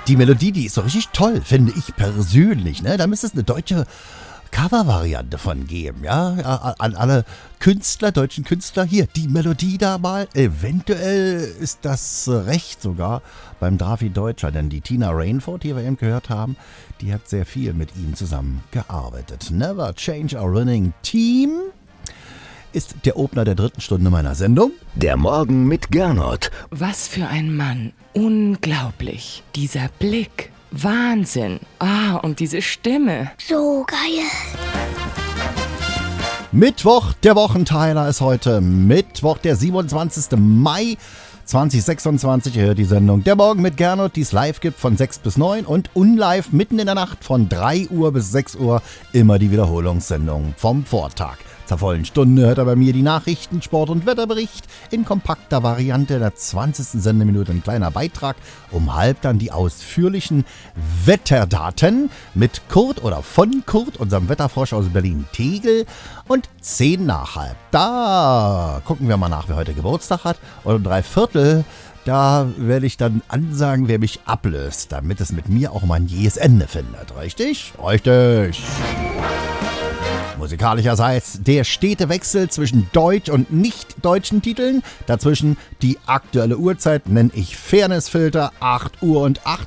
Die Melodie, die ist so richtig toll, finde ich persönlich. Ne? Da müsste es eine deutsche Cover-Variante von geben, ja, an alle Künstler, deutschen Künstler. Hier, die Melodie da mal. Eventuell ist das recht sogar beim Drafi Deutscher, denn die Tina Rainford, die wir eben gehört haben, die hat sehr viel mit ihm zusammen gearbeitet. Never Change Our Winning Team ist der Opener der 3. Stunde meiner Sendung. Der Morgen mit Gernot. Was für ein Mann. Unglaublich. Dieser Blick. Wahnsinn. Und diese Stimme. So geil. Mittwoch, der Wochenteiler ist heute Mittwoch, der 27. Mai 2026. Ihr hört die Sendung Der Morgen mit Gernot, die es live gibt von 6 bis 9 und unlive mitten in der Nacht von 3 Uhr bis 6 Uhr immer die Wiederholungssendung vom Vortag. Zur vollen Stunde hört er bei mir die Nachrichten, Sport- und Wetterbericht in kompakter Variante. In der 20. Sendeminute ein kleiner Beitrag. Um halb dann die ausführlichen Wetterdaten mit Kurt oder von Kurt, unserem Wetterforscher aus Berlin-Tegel. Und 10 nach halb. Da gucken wir mal nach, wer heute Geburtstag hat. Und um 3/4, da werde ich dann ansagen, wer mich ablöst, damit es mit mir auch mal ein jähes Ende findet. Richtig? Richtig. Musikalischerseits der stete Wechsel zwischen deutsch- und nicht-deutschen Titeln. Dazwischen die aktuelle Uhrzeit nenne ich Fairnessfilter, 8 Uhr und 8